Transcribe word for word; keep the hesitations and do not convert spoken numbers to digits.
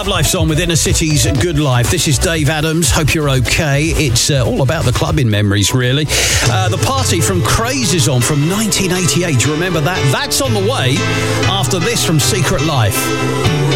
Life's on with Inner City's Good Life. This is Dave Adams. Hope you're okay. It's uh, all about the clubbing memories, really. Uh, the party from Craze is on from nineteen eighty-eight. Do you remember that? That's on the way after this from Secret Life.